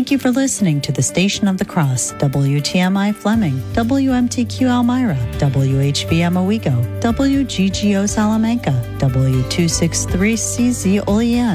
Thank you for listening to the Station of the Cross, WTMI Fleming, WMTQ Elmira, WHVM Owego, WGGO Salamanca, W263CZ Olean.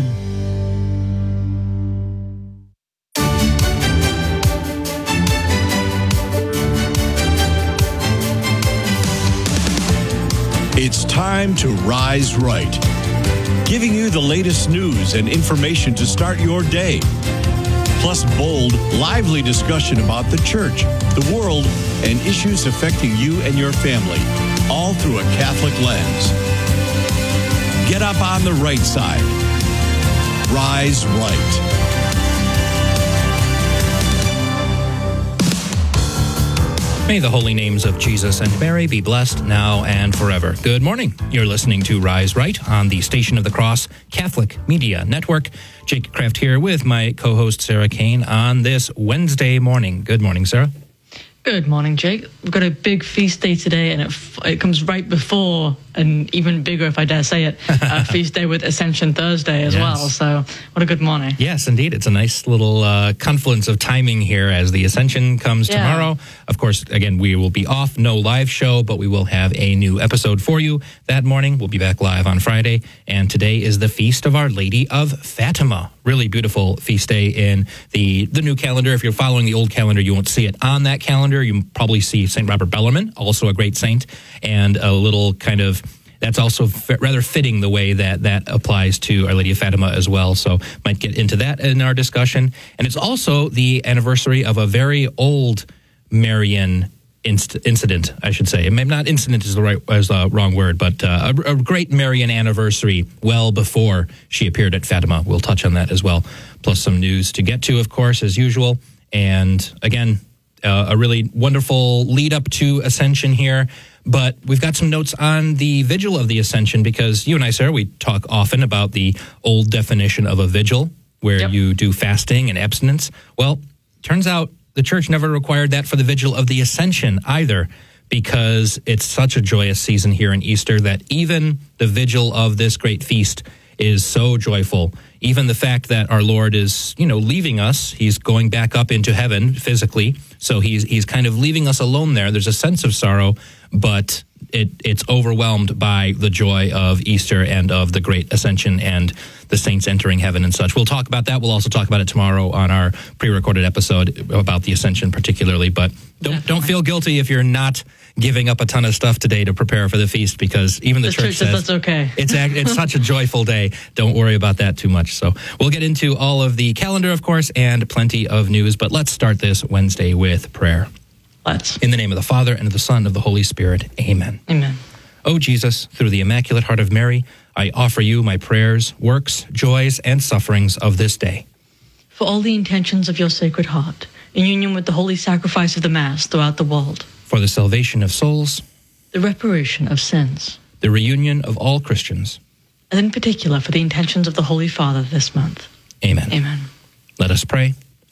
It's time to rise right, giving you the latest news and information to start your day. Plus bold, lively discussion about the church, the world, and issues affecting you and your family, all through a Catholic lens. Get up on the right side. Rise right. May the holy names of Jesus and Mary be blessed now and forever. Good morning. You're listening to Rise Right on the Station of the Cross Catholic Media Network. Jake Kraft here with my co-host Sarah Kane on this Wednesday morning. Good morning, Sarah. Good morning, Jake. We've got a big feast day today, and it comes right before, and even bigger, if I dare say it, a feast day with Ascension Thursday as well. So what a good morning. Yes, indeed. It's a nice little confluence of timing here as the Ascension comes tomorrow. Of course, again, we will be off, no live show, but we will have a new episode for you that morning. We'll be back live on Friday, and today is the Feast of Our Lady of Fatima. Really beautiful feast day in the new calendar. If you're following the old calendar, you won't see it on that calendar. You probably see St. Robert Bellarmine, also a great saint, and a little kind of, that's also rather fitting the way that applies to Our Lady of Fatima as well. So might get into that in our discussion. And it's also the anniversary of a very old Marian incident, I should say. Maybe not incident is the wrong word, but a great Marian anniversary well before she appeared at Fatima. We'll touch on that as well. Plus some news to get to, of course, as usual. And again, a really wonderful lead up to Ascension here. But we've got some notes on the vigil of the Ascension because you and I, Sarah, we talk often about the old definition of a vigil where you do fasting and abstinence. Well, turns out the church never required that for the vigil of the Ascension either, because it's such a joyous season here in Easter that even the vigil of this great feast is so joyful. Even the fact that our Lord is, leaving us, he's going back up into heaven physically, so he's kind of leaving us alone there. There's a sense of sorrow, but it's overwhelmed by the joy of Easter and of the great Ascension and the saints entering heaven and such. We'll talk about that. We'll also talk about it tomorrow on our pre-recorded episode about the Ascension particularly. But don't feel guilty if you're not giving up a ton of stuff today to prepare for the feast, because even the church says that's okay. It's such a joyful day. Don't worry about that too much. So we'll get into all of the calendar, of course, and plenty of news. But let's start this Wednesday with prayer. Let's. In the name of the Father, and of the Son, and of the Holy Spirit. Amen. Amen. O Jesus, through the Immaculate Heart of Mary, I offer you my prayers, works, joys, and sufferings of this day. For all the intentions of your Sacred Heart, in union with the holy sacrifice of the Mass throughout the world. For the salvation of souls. The reparation of sins. The reunion of all Christians. And in particular for the intentions of the Holy Father this month. Amen. Amen. Let us pray.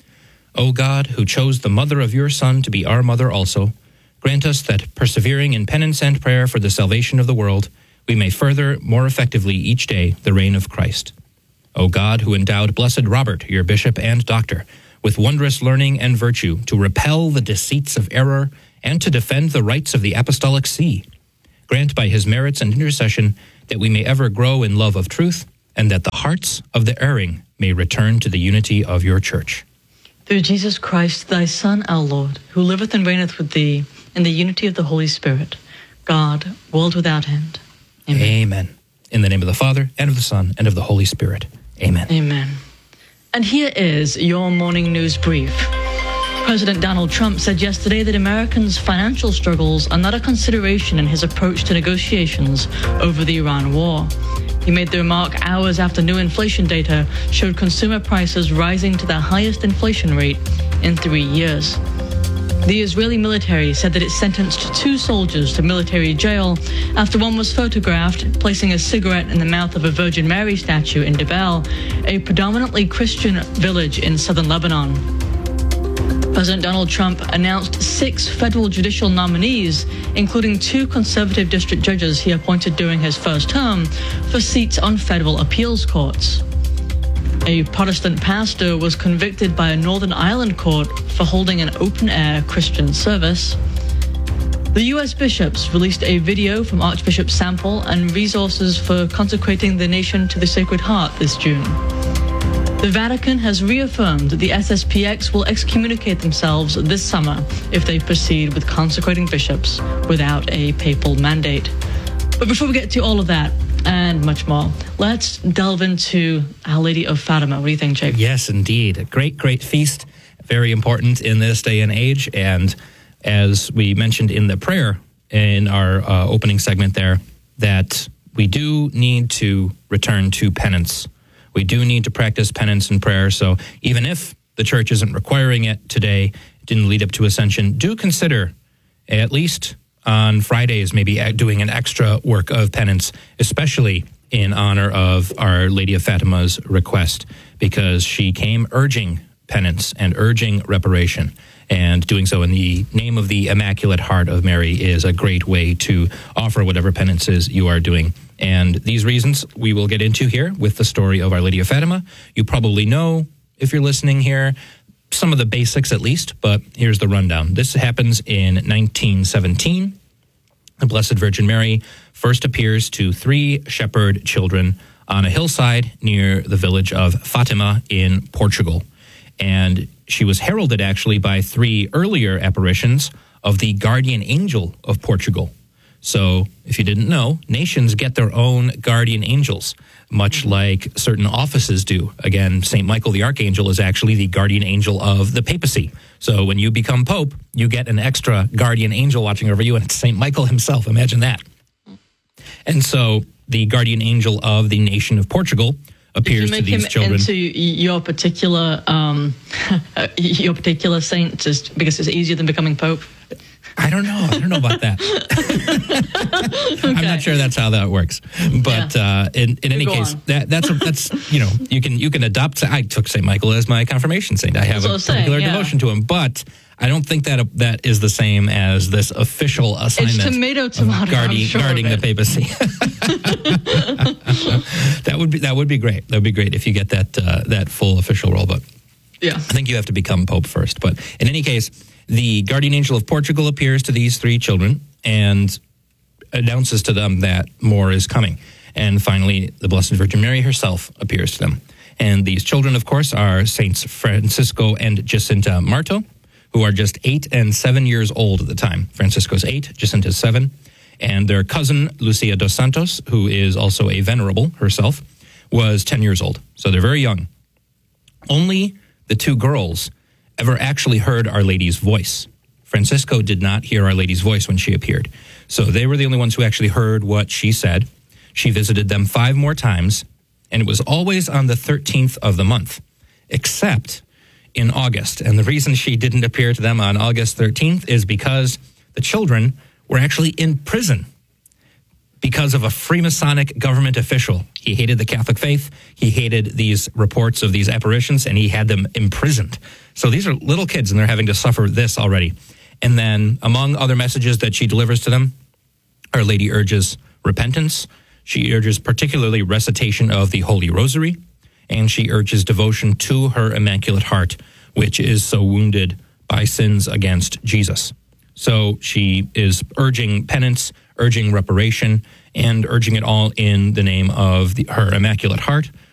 O God, who chose the mother of your Son to be our mother also, grant us that, persevering in penance and prayer for the salvation of the world, we may further more effectively each day the reign of Christ. O God, who endowed Blessed Robert, your bishop and doctor, with wondrous learning and virtue to repel the deceits of error and to defend the rights of the apostolic see, grant by his merits and intercession that we may ever grow in love of truth, and that the hearts of the erring may return to the unity of your church. Through Jesus Christ, thy Son, our Lord, who liveth and reigneth with thee in the unity of the Holy Spirit, God, world without end. Amen. Amen. In the name of the Father, and of the Son, and of the Holy Spirit. Amen. Amen. And here is your morning news brief. President Donald Trump said yesterday that Americans' financial struggles are not a consideration in his approach to negotiations over the Iran war. He made the remark hours after new inflation data showed consumer prices rising to their highest inflation rate in 3 years. The Israeli military said that it sentenced 2 soldiers to military jail after one was photographed placing a cigarette in the mouth of a Virgin Mary statue in Debel, a predominantly Christian village in southern Lebanon. President Donald Trump announced 6 federal judicial nominees, including 2 conservative district judges he appointed during his first term, for seats on federal appeals courts. A Protestant pastor was convicted by a Northern Ireland court for holding an open-air Christian service. The U.S. bishops released a video from Archbishop Sample and resources for consecrating the nation to the Sacred Heart this June. The Vatican has reaffirmed that the SSPX will excommunicate themselves this summer if they proceed with consecrating bishops without a papal mandate. But before we get to all of that and much more, let's delve into Our Lady of Fatima. What do you think, Jake? Yes, indeed. A great, great feast. Very important in this day and age. And as we mentioned in the prayer in our opening segment there, that we do need to return to penance. We do need to practice penance and prayer. So even if the church isn't requiring it today, it didn't lead up to Ascension, do consider at least on Fridays maybe doing an extra work of penance, especially in honor of Our Lady of Fatima's request, because she came urging penance and urging reparation. And doing so in the name of the Immaculate Heart of Mary is a great way to offer whatever penances you are doing. And these reasons we will get into here with the story of Our Lady of Fatima. You probably know, if you're listening here, some of the basics at least, but here's the rundown. This happens in 1917. The Blessed Virgin Mary first appears to 3 shepherd children on a hillside near the village of Fatima in Portugal. And she was heralded actually by 3 earlier apparitions of the guardian angel of Portugal. So if you didn't know, nations get their own guardian angels, much like certain offices do. Again, St. Michael the Archangel is actually the guardian angel of the papacy. So when you become pope, you get an extra guardian angel watching over you, and it's St. Michael himself. Imagine that. And so the guardian angel of the nation of Portugal appears to these children. Did you make him into your particular saint just because it's easier than becoming pope? I don't know about that. Okay. I'm not sure that's how that works. But in any case, that's you can adopt. I took St. Michael as my confirmation saint. I have a particular devotion to him, but I don't think that is the same as this official assignment. It's tomato, guarding the papacy. That would be great. That would be great if you get that full official role. But I think you have to become pope first. But in any case, the guardian angel of Portugal appears to these 3 children and announces to them that more is coming. And finally, the Blessed Virgin Mary herself appears to them. And these children, of course, are Saints Francisco and Jacinta Marto, who are just 8 and 7 years old at the time. Francisco's 8, Jacinta's 7. And their cousin, Lucia dos Santos, who is also a venerable herself, was 10 years old. So they're very young. Only the 2 girls ever actually heard Our Lady's voice. Francisco did not hear Our Lady's voice when she appeared. So they were the only ones who actually heard what she said. She visited them 5 more times, and it was always on the 13th of the month, except in August. And the reason she didn't appear to them on August 13th is because the children were actually in prison because of a Freemasonic government official. He hated the Catholic faith. He hated these reports of these apparitions, and he had them imprisoned. So these are little kids, and they're having to suffer this already. And then, among other messages that she delivers to them, Our Lady urges repentance. She urges particularly recitation of the Holy Rosary, and she urges devotion to her Immaculate Heart, which is so wounded by sins against Jesus. So she is urging penance, urging reparation, and urging it all in the name of her Immaculate Heart,